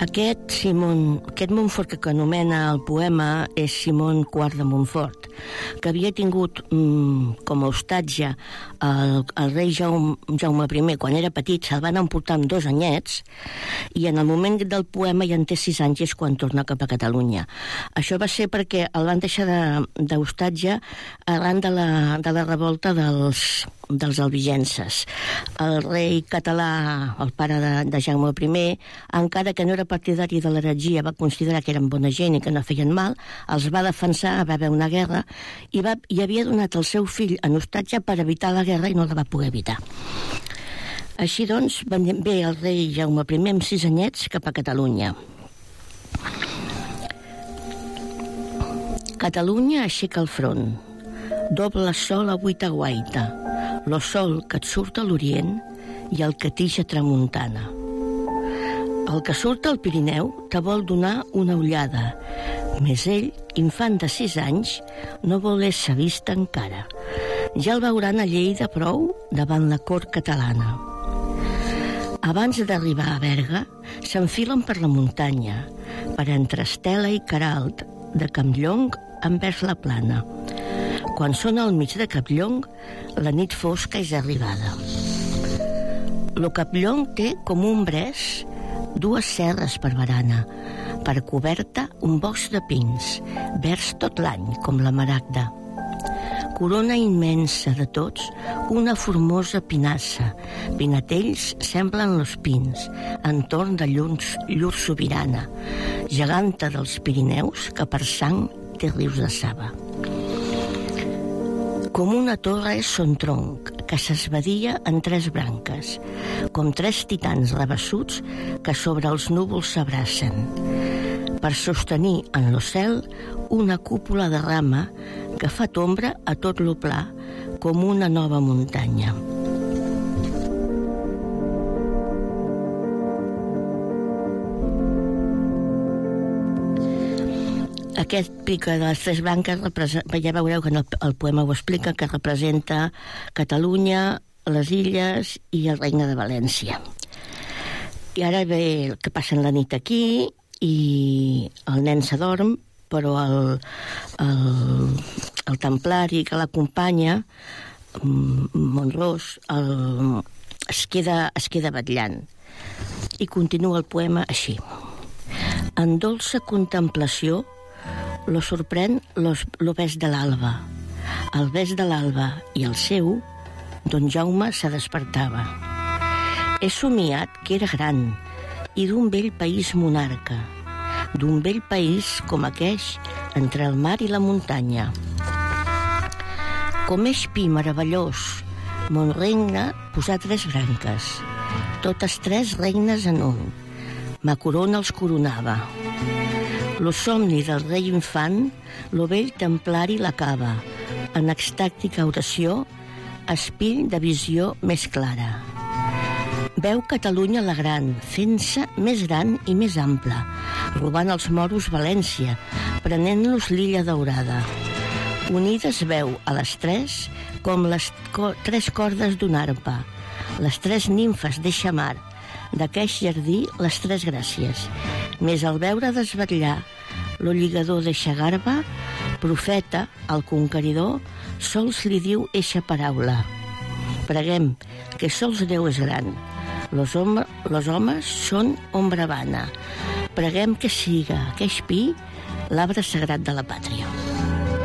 Aquest Montfort que anomena el poema és Simon IV de Montfort, que havia tingut com a hostatge el rei Jaume I quan era petit. Se'l van emportar amb 2 anyets i en el moment del poema ja en té 6 anys i és quan torna cap a Catalunya. Això va ser perquè el van deixar d'hostatge arran de la revolta dels albigenses. El rei català, el pare de Jaume I, encara que no era partidari de l'heretgia, va considerar que eren bona gent i que no feien mal, els va defensar, va haver una guerra i havia donat el seu fill en hostatge per evitar la guerra i no la va poder evitar. Així doncs, ve el rei Jaume I amb 6 anyets cap a Catalunya. Catalunya aixeca el front, doble sol avui t'aguaita, lo sol que et surt a l'Orient i el que tija tramuntana. El que surt al Pirineu te vol donar una ullada, més ell, infant de 6 anys, no vol ésser vist encara. Ja el veuran a Lleida prou davant la cort catalana. Abans d'arribar a Berga, s'enfilen per la muntanya, per entre Estela i Queralt, de Campllong envers la Plana. Quan són al mig de Campllong, la nit fosca és arribada. Lo Campllong té com un bres 2 serres per barana, per coberta un bosc de pins, verds tot l'any com la maragda. Corona immensa de tots, una formosa pinassa. Pinatells semblen los pins, entorn de llur sobirana, geganta dels Pirineus que per sang té rius de saba. Com una torre és son tronc, que s'esbadia en 3 branques, com 3 titans rabassuts que sobre els núvols s'abracen, per sostenir en lo cel una cúpula de rama que fa ombra a tot lo pla com una nova muntanya. Aquest pic de les 3 branques, ja veureu que el poema ho explica, que representa Catalunya, les Illes i el Regne de València. I ara ve el que passen la nit aquí i el nen s'adorm, però el templari que l'acompanya, Montros, es queda vetllant. I continua el poema així. En dolça contemplació lo sorprèn lo ves de l'alba. El ves de l'alba i el seu, don Jaume se despertava. He somiat que era gran i d'un vell país monarca, d'un vell país com aqueix entre el mar i la muntanya. Com eix pi meravellós, mon regne posà 3 branques, totes 3 regnes en un. Ma corona els coronava. Lo somni del rei infant, lo vell templari l'acaba, en extàctica oració, espill de visió més clara. Veu Catalunya la gran, fent-se més gran i més ampla, robant als moros València, prenent-los l'illa daurada. Unides veu a les 3 com les 3 cordes d'una arpa, les 3 nimfes d'eixa mar, d'aqueix jardí les 3 gràcies. Més al veure desvetllar lo lligador d'eixa garba, profeta, el conqueridor, sols li diu eixa paraula. Preguem, que sols Déu és gran. Los homes són ombra vana. Preguem que siga aqueix pi l'arbre sagrat de la pàtria.